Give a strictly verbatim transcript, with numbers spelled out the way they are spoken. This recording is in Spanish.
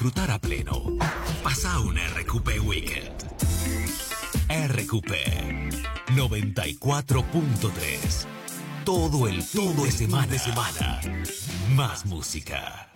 disfrutar a pleno. Pasá un R Q P Weekend. R Q P noventa y cuatro punto tres. Todo el todo de semana de semana. Más música.